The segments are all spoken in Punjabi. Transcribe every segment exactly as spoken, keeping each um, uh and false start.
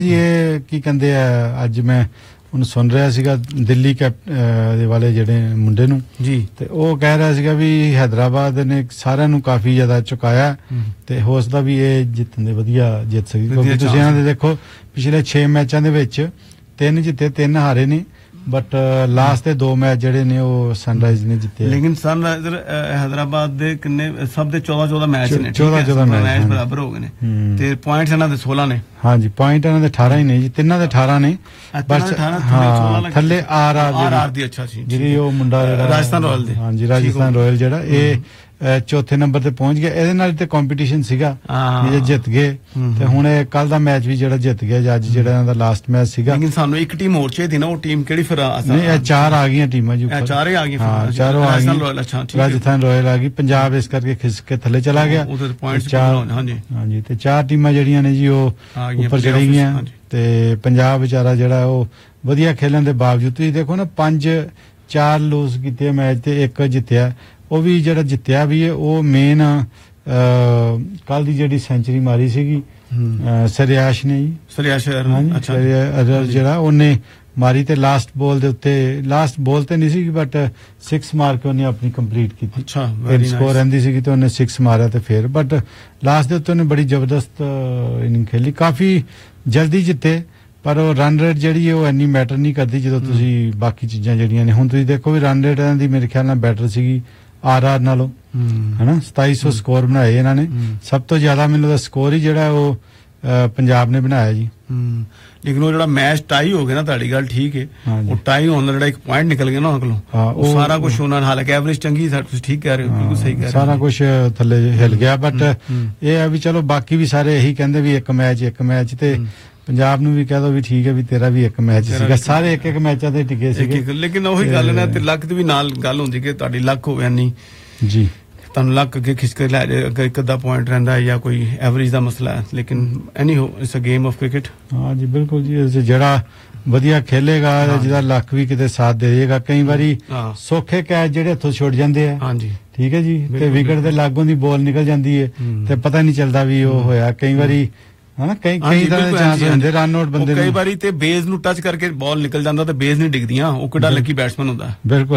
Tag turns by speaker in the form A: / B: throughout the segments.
A: ਇਹ ਕੀ ਕਹਿੰਦੇ ਆ ਅੱਜ ਮੈਂ ਉਹਨੂੰ ਸੁਣ ਰਿਹਾ ਸੀਗਾ ਦਿੱਲੀ ਕੈਪ ਦੇ ਵਾਲੇ ਜਿਹੜੇ ਮੁੰਡੇ ਨੂੰ ਜੀ ਤੇ ਉਹ ਕਹਿ ਰਿਹਾ ਸੀਗਾ ਵੀ ਹੈਦਰਾਬਾਦ ਨੇ ਸਾਰਿਆਂ ਨੂੰ ਕਾਫੀ ਜ਼ਿਆਦਾ ਚੁਕਾਇਆ ਤੇ ਹੋ ਸਕਦਾ ਵੀ ਇਹ ਜਿੱਤਣ ਦੇ ਵਧੀਆ ਜਿੱਤ ਸਕੀ ਕਿਉਂਕਿ ਤੁਸੀਂ ਇਹਨਾਂ ਦੇ ਦੇਖੋ ਪਿਛਲੇ ਛੇ ਮੈਚਾਂ ਦੇ ਵਿੱਚ ਤਿੰਨ ਜਿੱਤੇ ਤਿੰਨ ਹਾਰੇ ਨੇ ਬਟ ਲਾਸਟ ਦੇ ਦੋ ਮੈਚ ਜਿਹੜੇ ਨੇ ਉਹ ਸਨਰਾਈਜ਼ ਨੇ ਜਿੱਤੇ
B: ਲੇਕਿਨ ਸਨਰਾਈਜ਼ਰ ਹੈਦਰਾਬਾਦ ਦੇ ਕਿੰਨੇ ਸਭ ਦੇ ਚੌਦਾਂ ਚੌਦਾਂ ਮੈਚ ਨੇ
A: ਚੌਦਾਂ ਚੌਦਾਂ ਮੈਚ
B: ਬਰਾਬਰ ਹੋ ਗਏ ਨੇ ਤੇ ਪੁਆਇੰਟਸ ਇਹਨਾਂ ਦੇ ਸੋਲਾਂ ਨੇ
A: ਹਾਂਜੀ ਪੁਆਇੰਟ ਇਹਨਾਂ ਦੇ ਅਠਾਰਾਂ ਹੀ ਨੇ ਜੀ ਤਿੰਨਾਂ ਦੇ ਅਠਾਰਾਂ ਨੇ ਬਸ ਹਾਂ ਥੱਲੇ ਆਰ ਆਰ
B: ਆਰ ਦੀ ਅੱਛਾ ਸੀ
A: ਜਿਹੜੀ ਉਹ ਮੁੰਡਾ
B: ਰਾਜਸਥਾਨ ਰਾਇਲ ਦੇ
A: ਹਾਂਜੀ ਰਾਜਸਥਾਨ ਰਾਇਲ ਜਿਹੜਾ ਇਹ ਚੌਥੇ ਨੰਬਰ ਤੇ ਪਹੁੰਚ ਗਿਆ ਇਹਦੇ ਨਾਲ ਤੇ ਕੰਪੀਟੀਸ਼ਨ ਸੀਗਾ ਇਹ ਜਿੱਤ ਗਏ ਤੇ ਹੁਣ ਇਹ ਕੱਲ ਦਾ ਮੈਚ ਵੀ ਜਿਹੜਾ ਜਿੱਤ ਗਿਆ ਅੱਜ ਜਿਹੜਾ ਇਹਨਾਂ ਦਾ ਲਾਸਟ ਮੈਚ ਸੀਗਾ
B: ਲੇਕਿਨ ਸਾਨੂੰ ਇੱਕ ਟੀਮ ਹੋਰ ਚਾਹੀਦੀ ਨਾ ਉਹ ਟੀਮ ਕਿਹੜੀ ਫਿਰ
A: ਨਹੀਂ ਇਹ ਚਾਰ ਆ ਗਈਆਂ ਟੀਮਾਂ ਜੀ
B: ਇਹ ਚਾਰੇ ਆ ਗਈਆਂ
A: ਹਾਂ ਚਾਰੋਂ ਆ ਗਈਆਂ ਰਾਜਸਥਾਨ ਰਾਇਲ ਆ ਗਈ ਪੰਜਾਬ ਇਸ ਕਰਕੇ ਖਿਸਕ ਕੇ ਥੱਲੇ ਚਲਾ ਗਿਆ ਹਾਂਜੀ ਹਾਂਜੀ ਤੇ ਚਾਰ ਟੀਮਾਂ ਜਿਹੜੀਆਂ ਨੇ ਜੀ ਉਹ ਉੱਪਰ ਚੜੀ ਗਈਆਂ ਤੇ ਪੰਜਾਬ ਵਿਚਾਰਾ ਜਿਹੜਾ ਉਹ ਵਧੀਆ ਖੇਲਣ ਦੇ ਬਾਵਜੂਦ ਤੁਸੀਂ ਦੇਖੋ ਨਾ ਪੰਜ ਚਾਰ ਲੂਜ਼ ਕੀਤੇ ਮੈਚ ਤੇ ਇੱਕ ਜਿੱਤਿਆ ਉਹ ਵੀ ਜਿਹੜਾ ਜਿੱਤਿਆ ਵੀ ਹੈ ਉਹ ਮੇਨ ਕੱਲ ਦੀ ਜਿਹੜੀ ਸੈਂਚਰੀ ਮਾਰੀ ਸੀਗੀ ਸਰਿਆਸ਼ ਨੇ ਜੀ
B: ਸਰਿਆਸ਼
A: ਅੱਛਾ ਜਿਹੜਾ ਉਹਨੇ ਮਾਰੀ ਤੇ ਲਾਸਟ ਬਾਲ ਦੇ ਉੱਤੇ ਲਾਸਟ ਬਾਲ ਤੇ ਨਹੀਂ ਸੀ ਬਟ ਸਿਕਸ ਮਾਰ ਕੇ ਉਹਨੇ ਆਪਣੀ ਕੰਪਲੀਟ ਕੀਤੀ
B: ਅੱਛਾ
A: ਸਕੋਰ ਰਹਿੰਦੀ ਸੀਗੀ ਤੇ ਉਹਨੇ ਸਿਕਸ ਮਾਰਿਆ ਤੇ ਫਿਰ ਬਟ ਲਾਸਟ ਦੇ ਉੱਤੇ ਉਹਨੇ ਬੜੀ ਜ਼ਬਰਦਸਤ ਇਨਿੰਗ ਖੇਲੀ ਕਾਫੀ ਜਲਦੀ ਜਿੱਤੇ ਪਰ ਉਹ ਰਨ ਰੇਟ ਜਿਹੜੀ ਹੈ ਉਹ ਇੰਨੀ ਮੈਟਰ ਨਹੀਂ ਕਰਦੀ ਜਦੋਂ ਤੁਸੀਂ ਬਾਕੀ ਚੀਜ਼ਾਂ ਜਿਹੜੀਆਂ ਨੇ ਹੁਣ ਤੁਸੀਂ ਦੇਖੋ ਵੀ ਰਨ ਰੇਟ ਇਹਨਾਂ ਦੀ ਮੇਰੇ ਖਿਆਲ ਨਾਲ ਬੈਟਰ ਸੀਗੀ ਆਰ ਆਰ ਨਾਲੋਂ ਹਨਾ ਸਤਾਈ ਸੌ ਸਕੋਰ ਬਣਾਏ ਇਹਨਾਂ ਨੇ ਸਭ ਤੋਂ ਜ਼ਿਆਦਾ ਮੈਨੂੰ ਦਾ ਸਕੋਰ ਹੀ ਜਿਹੜਾ ਉਹ ਪੰਜਾਬ ਨੇ ਬਣਾਇਆ ਜੀ
B: ਲੇਕਿਨ ਉਹ ਜਿਹੜਾ ਮੈਚ ਟਾਈ ਹੋ ਗਿਆ ਨਾ ਤੁਹਾਡੀ ਗੱਲ ਠੀਕ ਹੈ ਉਹ ਟਾਈ ਹੋਣ ਦਾ ਜਿਹੜਾ ਇੱਕ ਪੁਆਇੰਟ ਨਿਕਲ ਗਿਆ ਨਾ ਉਹਨਾਂ ਕੋਲੋਂ ਉਹ ਸਾਰਾ ਕੁਝ ਉਹਨਾਂ ਹਾਲਾਂਕਿ ਐਵਰੇਜ ਚੰਗੀ ਤੁਸੀਂ ਠੀਕ ਕਹਿ ਰਹੇ ਹੋ ਬਿਲਕੁਲ ਸਹੀ ਕਹਿ ਰਹੇ ਹੋ
A: ਸਾਰਾ ਕੁਝ ਥੱਲੇ ਹਿੱਲ ਗਿਆ ਬਟ ਇਹ ਆ ਵੀ ਚਲੋ ਬਾਕੀ ਵੀ ਸਾਰੇ ਇਹੀ ਕਹਿੰਦੇ ਵੀ ਇੱਕ ਮੈਚ ਇੱਕ ਮੈਚ ਤੇ ਪੰਜਾਬ ਨੂੰ ਵੀ ਕਹਿ ਦੋ ਵੀ ਠੀਕ ਹੈ ਵੀ ਤੇਰਾ ਵੀ ਇੱਕ ਮੈਚ ਸੀਗਾ ਸਾਰੇ ਇੱਕ ਇੱਕ ਮੈਚਾਂ ਤੇ ਟਿਕੇ ਸੀਗੇ
B: ਲੇਕਿਨ ਉਹੀ ਗੱਲ ਨਾ ਤੇ ਲੱਕ ਦੀ ਵੀ ਨਾਲ ਗੱਲ ਹੁੰਦੀ ਕਿ ਤੁਹਾਡੀ ਲੱਕ ਹੋਵੇ ਨਹੀਂ
A: ਜੀ
B: ਤੁਹਾਨੂੰ ਲੱਕ ਅੱਗੇ ਖਿੱਚ ਕੇ ਲੈ ਜਾਏ ਅਗਰ ਇੱਕ ਅੱਧਾ ਪੁਆਇੰਟ ਰਹਿੰਦਾ ਜਾਂ ਕੋਈ ਐਵਰੇਜ ਦਾ ਮਸਲਾ ਹੈ ਲੇਕਿਨ ਐਨੀ ਹੋ it's a game of cricket
A: ਹਾਂ ਜੀ ਬਿਲਕੁਲ ਜੀ ਜਿਹੜਾ ਵਧੀਆ ਖੇਲੇਗਾ ਜਿਹਦਾ ਲੱਕ ਵੀ ਕਿਤੇ ਸਾਥ ਦੇ ਦੇਗਾ ਕਈ ਵਾਰੀ ਸੌਖੇ ਕੈਚ ਜਿਹੜੇ ਹੱਥੋਂ ਛੁੱਟ ਜਾਂਦੇ ਆ
B: ਹਾਂਜੀ
A: ਠੀਕ ਹੈ ਜੀ ਤੇ ਵਿਕਟ ਦੇ ਲਾਗੋਂ ਦੀ ਬਾਲ ਨਿਕਲ ਜਾਂਦੀ ਹੈ ਤੇ ਪਤਾ ਨਹੀਂ ਚੱਲਦਾ ਵੀ ਉਹ ਹੋਇਆ ਕਈ ਵਾਰੀ ਹਨਾ ਕਈ ਕਈ ਤਰ੍ਹਾਂ ਦੇ ਚਾਂਸ ਹੁੰਦੇ ਰਨ ਆਊਟ ਬੰਦੇ ਨੂੰ
B: ਕਈ ਵਾਰੀ ਤੇ ਬੇਸ ਨੂੰ ਟੱਚ ਕਰਕੇ ਬਾਲ ਨਿਕਲ ਜਾਂਦਾ ਤੇ ਬੇਸ ਨਹੀਂ ਡਿੱਗਦੀਆਂ ਉਹ ਕਿੱਡਾ ਲੱਕੀ ਬੈਟਸਮੈਨ ਹੁੰਦਾ
A: ਬਿਲਕੁਲ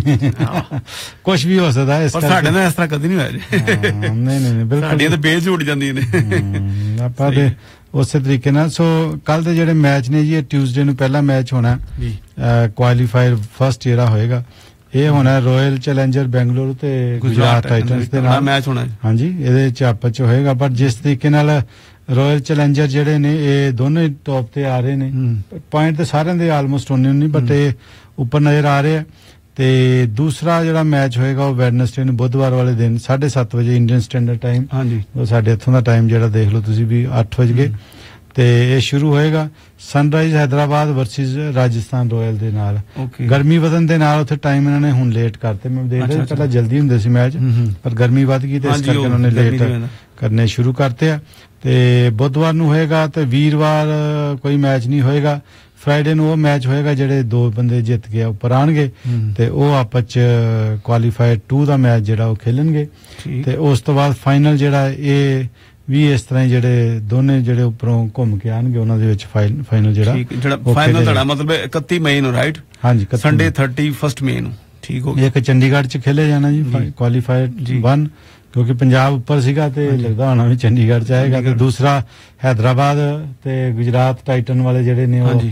A: ਕੁਝ ਵੀ ਹੋ ਸਕਦਾ ਇਸ
B: ਕਰਕੇ ਸਾਡੇ ਨਾਲ ਇਸ ਤਰ੍ਹਾਂ ਕਦੀ ਨਹੀਂ ਹੋਇਆ ਜੀ
A: ਨਹੀਂ ਨਹੀਂ ਬਿਲਕੁਲ
B: ਸਾਡੀਆਂ ਤੇ ਬੇਸ ਉੱਡ ਜਾਂਦੀਆਂ ਨੇ
A: ਆਪਾਂ ਤੇ ਉਸੇ ਤਰੀਕੇ ਨਾਲ ਸੋ ਕੱਲ ਦੇ ਜਿਹੜੇ ਮੈਚ ਨੇ ਜੀ ਇਹ ਟਿਊਜ਼ਡੇ ਨੂੰ ਪਹਿਲਾ ਮੈਚ ਹੋਣਾ ਕੁਆਲੀਫਾਇਰ ਫਸਟ ਜਿਹੜਾ ਹੋਏਗਾ ਇਹ ਹੋਣਾ ਰਾਇਲ ਚੈਲੰਜਰ ਬੈਂਗਲੁਰੂ ਤੇ ਗੁਜਰਾਤ ਟਾਈਟਨਸ ਦੇ ਨਾਲ
B: ਮੈਚ ਹੋਣਾ
A: ਹਾਂਜੀ ਇਹਦੇ ਚ ਆਪਸ ਚ ਹੋਏਗਾ ਪਰ ਜਿਸ ਤਰੀਕੇ ਨਾਲ ਰਾਇਲ ਚੈਲੰਜਰ ਜਿਹੜੇ ਨੇ ਇਹ ਦੋਨੇ ਟੌਪ ਤੇ ਆ ਰਹੇ ਨੇ ਪੁਆਇੰਟ ਤੇ ਸਾਰਿਆਂ ਦੇ ਆਲਮੋਸਟ ਉਹਨੇ ਨਹੀਂ ਬਟ ਇਹ ਉੱਪਰ ਨਜ਼ਰ ਆ ਰਹੇ ਆ ਤੇ ਦੂਸਰਾ ਜਿਹੜਾ ਮੈਚ ਹੋਏਗਾ ਉਹ ਵੈਡਨਸਡੇ ਨੂੰ ਬੁੱਧਵਾਰ ਵਾਲੇ ਦਿਨ ਸਾਢੇ ਸੱਤ ਵਜੇ ਇੰਡੀਅਨ ਸਟੈਂਡਰਡ ਟਾਈਮ
B: ਹਾਂਜੀ
A: ਉਹ ਸਾਡੇ ਇੱਥੋਂ ਦਾ ਟਾਈਮ ਜਿਹੜਾ ਦੇਖ ਲਓ ਤੁਸੀਂ ਵੀ ਅੱਠ ਵਜੇ ਤੇ ਇਹ ਸ਼ੁਰੂ ਹੋਏਗਾ sunrise Hyderabad versus Rajasthan royal ਦੇ ਨਾਲ ਗਰਮੀ ਵਧਣ ਦੇ ਨਾਲ ਉੱਥੇ ਟਾਈਮ ਇਹਨਾਂ ਨੇ ਹੁਣ ਲੇਟ ਕਰਤੇ ਮੈਂ ਦੇਖ ਰਿਹਾ ਪਹਿਲਾਂ ਜਲਦੀ ਹੁੰਦੇ ਸੀ ਮੈਚ ਪਰ ਗਰਮੀ ਵੱਧ ਗਈ ਤੇ ਇਸ ਕਰਕੇ ਉਹਨਾਂ ਨੇ ਲੇਟ ਕਰਨੇ ਸ਼ੁਰੂ ਕਰਤੇ ਆ ਤੇ ਬੁੱਧਵਾਰ ਨੂੰ ਹੋਏਗਾ ਤੇ ਵੀਰਵਾਰ ਕੋਈ ਮੈਚ ਨਹੀਂ ਹੋਏਗਾ ਫਰਾਈਡੇ ਨੂੰ ਉਹ ਮੈਚ ਹੋਏਗਾ ਜਿਹੜੇ ਦੋ ਬੰਦੇ ਜਿੱਤ ਕੇ ਉੱਪਰ ਆਣਗੇ ਤੇ ਉਹ ਆਪਸ ਚ ਕੁਆਲੀਫਾਇਰ ਟੂ ਦਾ ਮੈਚ ਜਿਹੜਾ ਉਹ ਖੇਲਣਗੇ ਤੇ ਉਸ ਤੋਂ ਬਾਅਦ ਫਾਈਨਲ ਜਿਹੜਾ ਇਹ ਵੀ ਇਸ ਤਰ੍ਹਾਂ ਜਿਹੜੇ ਦੋਨੇ ਜਿਹੜੇ ਉੱਪਰੋਂ ਘੁੰਮ ਕੇ ਆਣਗੇ ਉਹਨਾਂ ਦੇ ਵਿੱਚ ਫਾਈਨਲ ਜਿਹੜਾ
B: ਜਿਹੜਾ ਫਾਈਨਲ ਤੁਹਾਡਾ ਮਤਲਬ ਇਕੱਤੀ ਮਈ ਨੂੰ ਰਾਈਟ
A: ਹਾਂਜੀ
B: ਸੰਡੇ ਥਰਟੀ ਫਸਟ ਮਈ ਨੂੰ ਠੀਕ ਹੋ ਗਿਆ
A: ਇੱਕ ਚੰਡੀਗੜ੍ਹ ਚ ਖੇਲੇ ਜਾਣਾ ਜੀ ਕੁਆਲੀਫਾਇਰ ਵਨ ਕਿਉਂਕਿ ਪੰਜਾਬ ਉੱਪਰ ਸੀਗਾ ਤੇ ਲੱਗਦਾ ਹੋਣਾ ਵੀ ਚੰਡੀਗੜ੍ਹ ਚ ਆਏਗਾ ਤੇ ਦੂਸਰਾ ਹੈਦਰਾਬਾਦ ਤੇ ਗੁਜਰਾਤ ਟਾਈਟਨ ਵਾਲੇ ਜਿਹੜੇ ਨੇ ਉਹ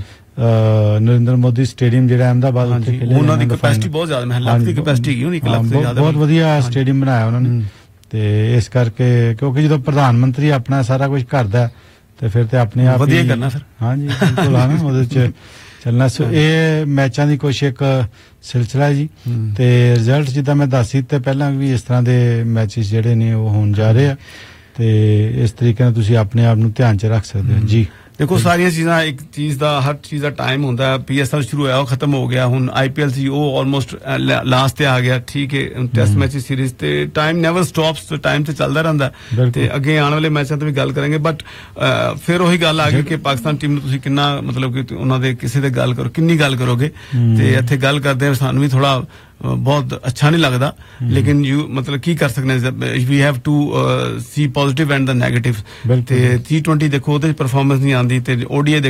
A: ਨਰਿੰਦਰ ਮੋਦੀ ਸਟੇਡੀਅਮ ਜਿਹੜਾ ਅਹਿਮਦਾਬਾਦ ਉੱਤੇ ਖੇਲੇ
B: ਉਹਨਾਂ ਦੀ ਕੈਪੈਸਿਟੀ ਬਹੁਤ ਜ਼ਿਆਦਾ ਮੈਂ ਲੱਖ ਦੀ ਕੈਪੈਸਿਟੀ ਹੈਗੀ ਉਹਦੀ ਇੱਕ ਲੱਖ ਤੋਂ ਜ਼ਿਆਦਾ
A: ਬਹੁਤ ਵਧੀਆ ਸਟੇਡੀਅਮ ਬਣਾਇਆ ਉਹਨਾਂ ਨੇ ਤੇ ਇਸ ਕਰਕੇ ਕਿਉਂਕਿ ਜਦੋਂ ਪ੍ਰਧਾਨ ਮੰਤਰੀ ਆਪਣਾ ਸਾਰਾ ਕੁਝ ਕਰਦਾ ਤੇ ਫਿਰ ਤੇ ਆਪਣੇ ਆਪ
B: ਵਧੀਆ ਕਰਨਾ ਸਰ
A: ਹਾਂਜੀ ਬਿਲਕੁਲ ਹਾਂ ਉਹਦੇ ਚ ਚੱਲਣਾ ਸੋ ਇਹ ਮੈਚਾਂ ਦੀ ਕੁਛ ਇੱਕ ਸਿਲਸਿਲਾ ਹੈ ਜੀ ਤੇ ਰਿਜ਼ਲਟ ਜਿੱਦਾਂ ਮੈਂ ਦੱਸੀ ਤੇ ਪਹਿਲਾਂ ਵੀ ਇਸ ਤਰ੍ਹਾਂ ਦੇ ਮੈਚਸ ਜਿਹੜੇ ਨੇ ਉਹ ਹੋਣ ਜਾ ਰਹੇ ਆ ਤੇ ਇਸ ਤਰੀਕੇ ਨਾਲ ਤੁਸੀਂ ਆਪਣੇ ਆਪ ਨੂੰ ਧਿਆਨ ਚ ਰੱਖ ਸਕਦੇ ਹੋ ਜੀ
B: ਦੇਖੋ ਸਾਰੀਆਂ ਚੀਜ਼ਾਂ ਇੱਕ ਚੀਜ਼ ਦਾ ਹਰ ਚੀਜ਼ ਦਾ ਟਾਈਮ ਹੁੰਦਾ ਪੀਐਸਐਲ ਸ਼ੁਰੂ ਹੋਇਆ ਉਹ ਖਤਮ ਹੋ ਗਿਆ ਹੁਣ ਆਈਪੀਐਲ ਸੀ ਉਹ ਆਲਮੋਸਟ ਲਾਸਟ ਤੇ ਆ ਗਿਆ ਠੀਕ ਹੈ ਟੈਸਟ ਮੈਚ ਸੀਰੀਜ਼ ਤੇ ਟਾਈਮ ਨੈਵਰ ਸਟਾਪਸ ਟਾਈਮ ਤੇ ਚੱਲਦਾ ਰਹਿੰਦਾ ਤੇ ਅੱਗੇ ਆਉਣ ਵਾਲੇ ਮੈਚਾਂ ਤੇ ਵੀ ਗੱਲ ਕਰਾਂਗੇ ਬਟ ਫਿਰ ਉਹੀ ਗੱਲ ਆ ਗਈ ਕਿ ਪਾਕਿਸਤਾਨ ਟੀਮ ਨੂੰ ਤੁਸੀਂ ਕਿੰਨਾ ਮਤਲਬ ਕਿ ਉਹਨਾਂ ਦੇ ਕਿਸੇ ਦੇ ਗੱਲ ਕਰੋ ਕਿੰਨੀ ਗੱਲ ਕਰੋਗੇ ਤੇ ਇੱਥੇ ਗੱਲ ਕਰਦੇ ਸਾਨੂੰ ਵੀ ਥੋੜਾ ਬਹੁਤ ਅੱਛਾ ਨਹੀਂ ਲੱਗਦਾ ਲੇਕਿਨ ਯੂ ਮਤਲਬ ਕੀ ਕਰ ਸਕਦੇ we have to C positive and the negative ਤੇ ਟੀ ਟਵੈਂਟੀ ਦੇਖੋ ਉਹਦੇ ਪਰਫਾਰਮੈਂਸ ਨਹੀਂ ਆਉਂਦੀ ਤੇ ਓਡੀਆਈ